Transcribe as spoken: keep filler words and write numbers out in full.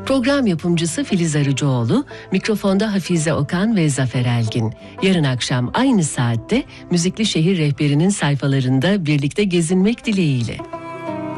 Program yapımcısı Filiz Arıcıoğlu, mikrofonda Hafize Okan ve Zafer Elgin. Yarın akşam aynı saatte Müzikli Şehir Rehberi'nin sayfalarında birlikte gezinmek dileğiyle.